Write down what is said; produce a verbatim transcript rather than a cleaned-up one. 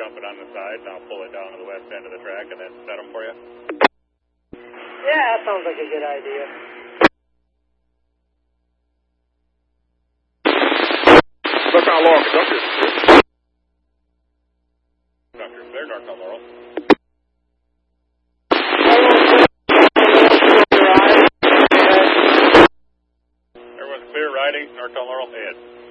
jump it on the side, and I'll pull it down to the west end of the track and then set them for you. Yeah, that sounds like a good idea. Norcal Laurel, conductor. Conductor, clear, Norcal Laurel. Everyone's clear riding, Norcal Laurel, head.